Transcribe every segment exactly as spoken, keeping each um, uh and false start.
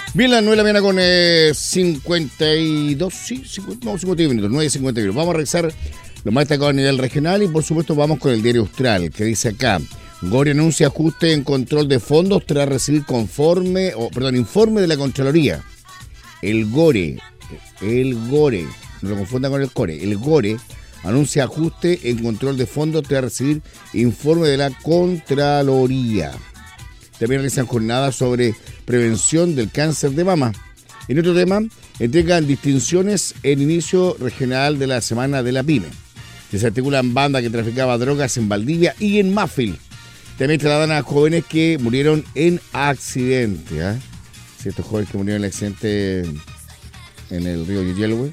Bien, las nueve de la mañana con eh, cincuenta y dos, sí, cincuenta, no, cincuenta y uno minutos, nueve y cincuenta y uno. Vamos a revisar lo más destacado a nivel regional y por supuesto vamos con el diario Austral, que dice acá: Gore anuncia ajuste en control de fondos tras recibir conforme, o, perdón, informe de la Contraloría. El Gore, el Gore, no lo confundan con el Core, el Gore anuncia ajuste en control de fondos tras recibir informe de la Contraloría. También realizan jornadas sobre prevención del cáncer de mama. En otro tema, entregan distinciones en inicio regional de la Semana de la Pyme. Desarticulan banda que traficaba drogas en Valdivia y en Mafil. También trasladan a jóvenes que murieron en accidente. ¿eh? Sí, estos jóvenes que murieron en el accidente en el río Yelwe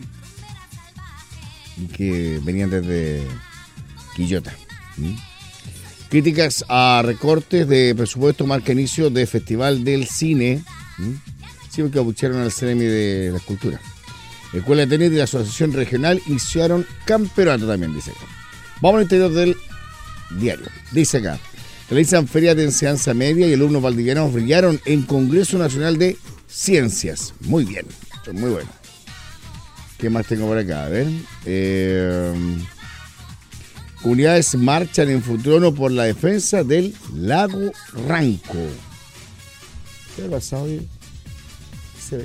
y que venían desde Quillota. ¿Mm? Críticas a recortes de presupuesto marca inicio de Festival del Cine. ¿Mm? Sí, porque abuchearon al Ceremi de la Escultura. Escuela de Tenis y la Asociación Regional iniciaron campeonato también, dice acá. Vamos al interior del diario. Dice acá: realizan ferias de enseñanza media y alumnos valdivianos brillaron en Congreso Nacional de Ciencias. Muy bien, muy bueno. ¿Qué más tengo por acá? A ver. Eh... Comunidades marchan en Futrono por la defensa del lago Ranco. ¿Qué ha pasado hoy? ¿Se ve?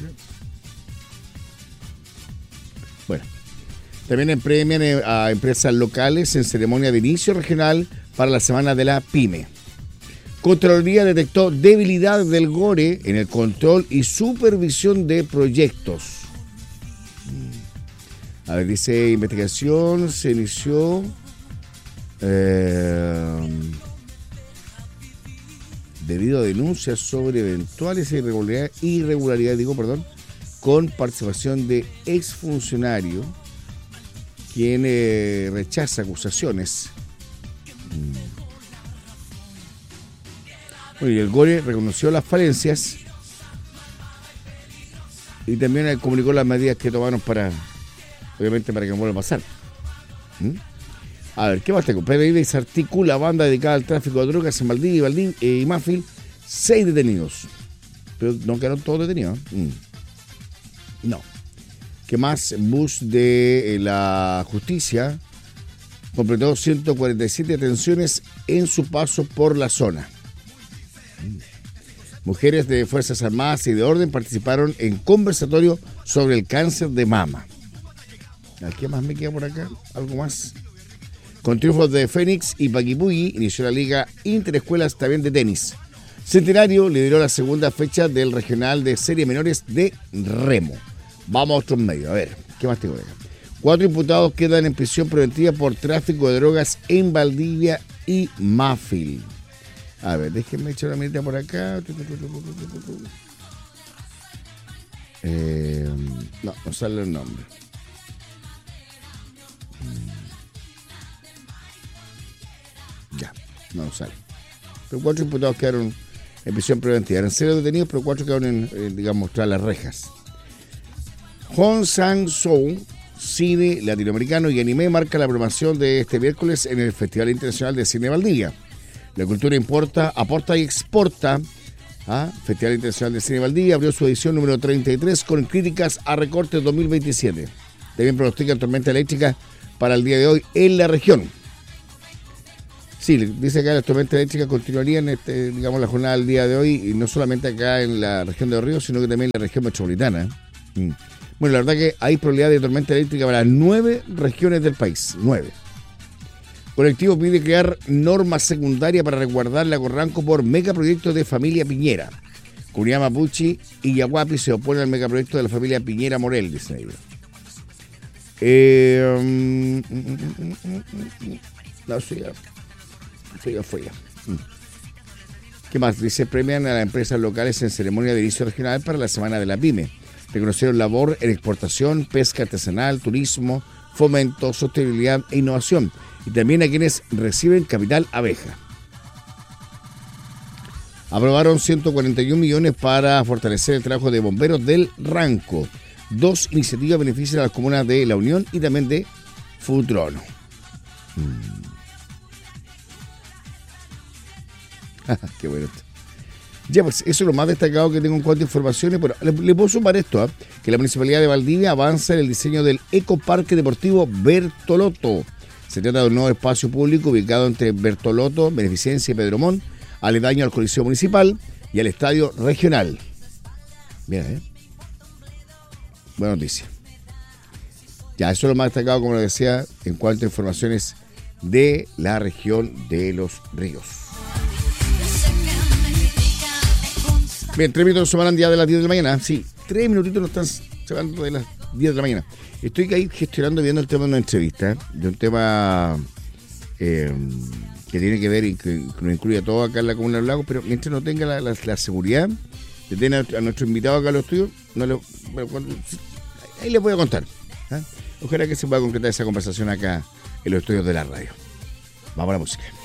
Bueno, también premian a empresas locales en ceremonia de inicio regional para la Semana de la Pyme. Contraloría detectó debilidad del Gore en el control y supervisión de proyectos. A ver, dice investigación, se inició... Eh, debido a denuncias sobre eventuales irregularidades, irregularidades digo, perdón, con participación de exfuncionario quien eh, rechaza acusaciones. Bueno, y el Gore reconoció las falencias y también comunicó las medidas que tomaron para, obviamente, para que no vuelva a pasar. ¿Mm? A ver, ¿qué más tengo? P D I desarticula banda dedicada al tráfico de drogas en Valdivia y, Valdivia, eh, y Mafil. Seis detenidos. Pero no quedaron todos detenidos. Mm. No. ¿Qué más? Bus de eh, la justicia completó ciento cuarenta y siete detenciones en su paso por la zona. Mm. Mujeres de Fuerzas Armadas y de Orden participaron en conversatorio sobre el cáncer de mama. ¿Qué más me queda por acá? ¿Algo más? Con triunfos de Fénix y Paquipulli, inició la Liga Interescuelas también de tenis. Centenario lideró la segunda fecha del regional de serie menores de remo. Vamos a otros medios. A ver, ¿qué más tengo acá? Cuatro imputados quedan en prisión preventiva por tráfico de drogas en Valdivia y Mafil. A ver, déjenme echar una mirita por acá. Eh, no, no sale el nombre. Ya, no sale. Pero cuatro imputados quedaron en prisión preventiva. Eran cero detenidos, pero cuatro quedaron en, en digamos, tras las rejas. Hong Sang-soo, cine latinoamericano y anime, marca la programación de este miércoles en el Festival Internacional de Cine Valdivia. La cultura importa, aporta y exporta. ¿Ah? Festival Internacional de Cine Valdivia abrió su edición número treinta y tres con críticas a recortes dos mil veintisiete. También pronostican tormenta eléctrica para el día de hoy en la región. Sí, dice que las tormentas eléctricas continuarían, este, digamos, la jornada del día de hoy, y no solamente acá en la región de Los Ríos, sino que también en la región metropolitana. Mm. Bueno, la verdad que hay probabilidad de tormenta eléctrica para nueve regiones del país, nueve. Colectivo pide crear norma secundaria para resguardar la Corranco por megaproyecto de familia Piñera. Comunidad Mapuche y Yaguapi se oponen al megaproyecto de la familia Piñera Morel, dice ellos. Eh, um, no, sí, ya. Fue ya, fue ya. ¿Qué más? Dice, premian a las empresas locales en ceremonia de inicio regional para la Semana de la Pyme. Reconocieron labor en exportación, pesca artesanal, turismo, fomento, sostenibilidad e innovación. Y también a quienes reciben capital abeja. Aprobaron ciento cuarenta y un millones para fortalecer el trabajo de bomberos del Ranco. Dos iniciativas benefician a las comunas de La Unión y también de Futrono. Hmm. Qué bueno esto. Ya, pues eso es lo más destacado que tengo en cuanto a informaciones. Pero le, le puedo sumar esto, ¿eh? Que la Municipalidad de Valdivia avanza en el diseño del Ecoparque Deportivo Bertolotto. Se trata de un nuevo espacio público ubicado entre Bertolotto, Beneficencia y Pedro Montt, aledaño al Coliseo Municipal y al Estadio Regional. Mira, ¿eh? Buena noticia. Ya, eso es lo más destacado, como les decía, en cuanto a informaciones de la región de Los Ríos. Bien, tres minutos se van ya de las diez de la mañana. Sí, tres minutitos nos están llevando de las diez de la mañana. Estoy ahí gestionando, viendo el tema de una entrevista, de un tema eh, que tiene que ver y que, que nos incluye a todos acá en la Comuna de los Lagos, pero mientras no tenga la, la, la seguridad de tener a, a nuestro invitado acá a los estudios, no le, bueno, cuando, ahí les voy a contar. ¿eh? Ojalá que se pueda concretar esa conversación acá en los estudios de la radio. Vamos a la música.